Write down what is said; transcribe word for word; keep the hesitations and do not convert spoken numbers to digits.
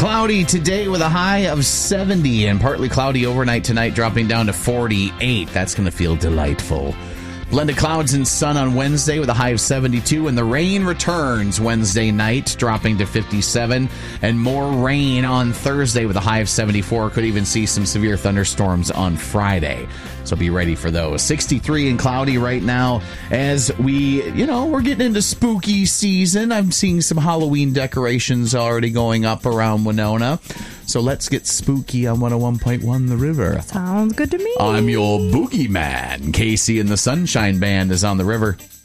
Cloudy today with a high of seventy and partly cloudy overnight tonight, dropping down to forty-eight. That's going to feel delightful. Blended clouds and sun on Wednesday with a high of seventy-two, and the rain returns Wednesday night, dropping to fifty-seven, and more rain on Thursday with a high of seventy-four. Could even see some severe thunderstorms on Friday, so be ready for those. sixty-three and cloudy right now as we, you know, we're getting into spooky season. I'm seeing some Halloween decorations already going up around Winona. So let's get spooky on one oh one point one The River. Sounds good to me. I'm your boogeyman. Casey and the Sunshine Band is on the river.